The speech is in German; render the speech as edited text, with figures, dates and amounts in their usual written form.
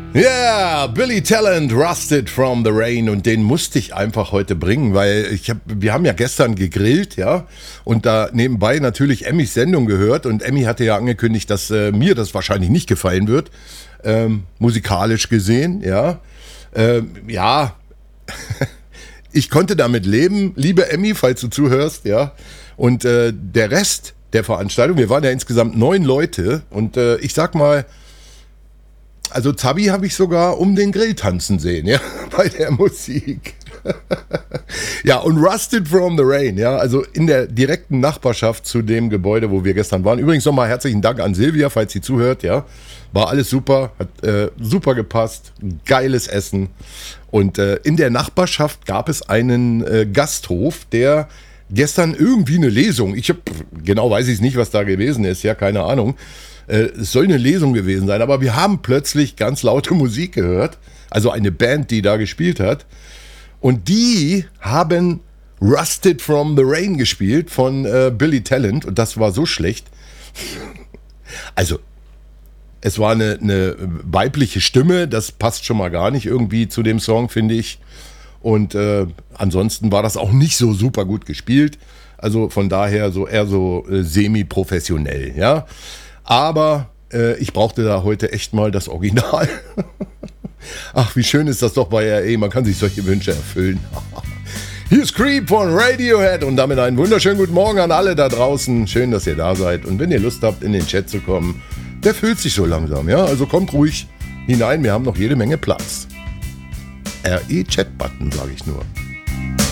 Yeah, Billy Talent, Rusted from the Rain, und den musste ich einfach heute bringen, weil wir haben ja gestern gegrillt, ja, und da nebenbei natürlich Emmys Sendung gehört, und Emmy hatte ja angekündigt, dass mir das wahrscheinlich nicht gefallen wird, musikalisch gesehen, ja, ja, ich konnte damit leben, liebe Emmy, falls du zuhörst, ja, und der Rest der Veranstaltung, wir waren ja insgesamt 9 Leute, und ich sag mal, also Zabi habe ich sogar um den Grill tanzen sehen, ja, bei der Musik. Ja, und Rusted from the Rain, ja, also in der direkten Nachbarschaft zu dem Gebäude, wo wir gestern waren. Übrigens nochmal herzlichen Dank an Silvia, falls sie zuhört, ja. War alles super, hat super gepasst, geiles Essen. Und in der Nachbarschaft gab es einen Gasthof, der gestern irgendwie eine Lesung, genau weiß ich es nicht, was da gewesen ist, ja, keine Ahnung. Es soll eine Lesung gewesen sein, aber wir haben plötzlich ganz laute Musik gehört, also eine Band, die da gespielt hat, und die haben Rusted from the Rain gespielt von Billy Talent, und das war so schlecht. Also, es war eine weibliche Stimme, das passt schon mal gar nicht irgendwie zu dem Song, finde ich, und ansonsten war das auch nicht so super gut gespielt, also von daher so eher so semi-professionell, ja. Aber ich brauchte da heute echt mal das Original. Ach, wie schön ist das doch bei RE, man kann sich solche Wünsche erfüllen. Hier ist Creep von Radiohead, und damit einen wunderschönen guten Morgen an alle da draußen. Schön, dass ihr da seid, und wenn ihr Lust habt, in den Chat zu kommen, der füllt sich so langsam, ja? Also kommt ruhig hinein, wir haben noch jede Menge Platz. RE-Chat-Button, sage ich nur.